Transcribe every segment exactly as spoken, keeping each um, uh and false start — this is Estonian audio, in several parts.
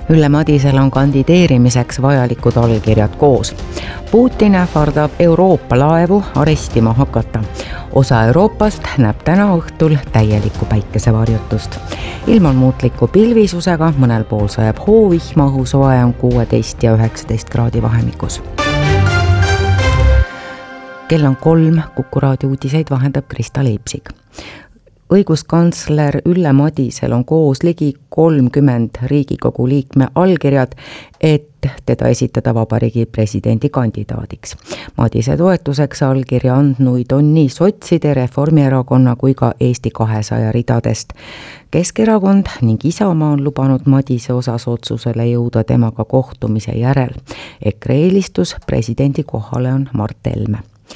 Ülle Madisel on kandideerimiseks vajalikud allkirjad koos. Putin ähvardab Euroopa laevu arestima hakata. Osa Euroopast näeb täna õhtul täielikku päikesevarjutust. Ilm on muutliku pilvisusega, mõnel pool sajab hoovihma, õhusoe on kuusteist ja üheksateist kraadi vahemikus. Kell on kolm, Kuku raadio uudiseid vahendab Krista Leipsig. Õiguskantsler Ülle Madisel on koos ligi kolmkümmend Riigikogu liikme allkirjad, et teda esitada vabariigi presidendi kandidaadiks. Madise toetuseks allkirja andnuid on nii sotside, Reformierakonna kui ka Eesti kahesaja ridadest. Keskerakond ning Isamaa on lubanud Madise osas otsusele jõuda temaga kohtumise järel. EKRE eelistus presidendi kohale on Mart Helme.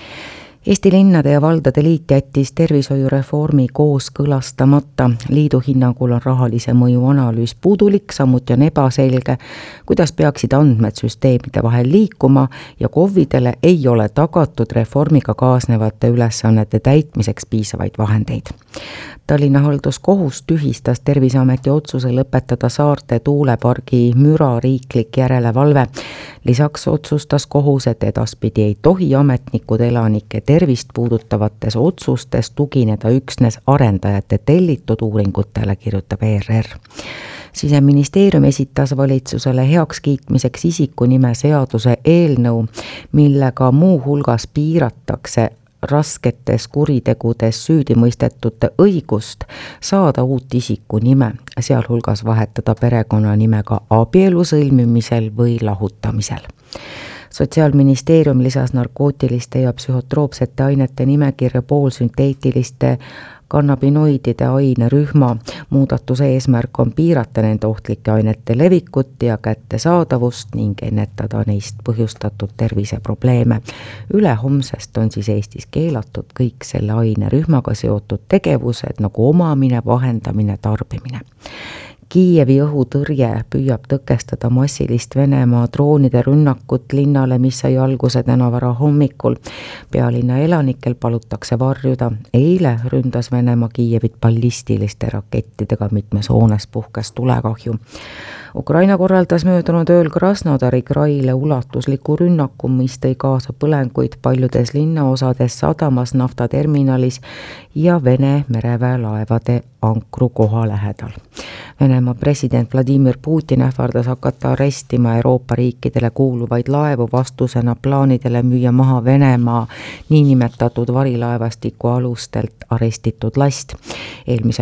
Eesti linnade ja valdade liit jättis tervishoiureformi kooskõlastamata. Liidu hinnangul on rahalise mõju analüüs puudulik, samuti on ebaselge, kuidas peaksid andmed süsteemide vahel liikuma ja KOV-idele ei ole tagatud reformiga kaasnevate ülesannete täitmiseks piisavaid vahendeid. Tallinna halduskohus tühistas Terviseameti otsuse lõpetada Saarte tuulepargi müra riiklik järelevalve. Lisaks otsustas kohus, et edaspidi ei tohi ametnikud elanike tervist puudutavates otsustes tugineda üksnes arendajate tellitud uuringutele, kirjutab E R R. Siseministeerium esitas valitsusele heakskiitmiseks isikunime seaduse eelnõu, millega muu hulgas piiratakse rasketes kuritegudes süüdimõistetute õigust saada uut isiku nime, sealhulgas vahetada perekonnanimega abielu sõlmimisel või lahutamisel. Sotsiaalministeerium lisas narkootiliste ja psühhotroopsete ainete nimekirja poolsünteetiliste kannabinoidide ainerühma. Muudatuse eesmärk on piirata nende ohtlike ainete levikut ja kättesaadavust ning ennetada neist põhjustatud terviseprobleeme. Üle homsest on siis Eestis keelatud kõik selle ainerühmaga seotud tegevused nagu omamine, vahendamine, tarbimine. Kiievi õhutõrje püüab tõkestada massilist Venemaa droonide rünnakut linnale, mis sai alguse täna vara hommikul. Pealinna elanikel palutakse varjuda. Eile ründas Venemaa Kiievit ballistiliste rakettidega, mitmes hoones puhkes tulekahju. Ukraina korraldas möödunud ööl Krasnodari kraile ulatusliku rünnaku, mis tõi kaasa põlenguid paljudes linnaosades, sadamas, naftaterminalis ja Vene mereväe laevade ankru koha lähedal. Venemaa president Vladimir Putin ähvardas hakata arestima Euroopa riikidele kuuluvaid laevu vastusena plaanidele müüa maha Venemaa niinimetatud varilaevastiku alustelt arestitud last. Eelmise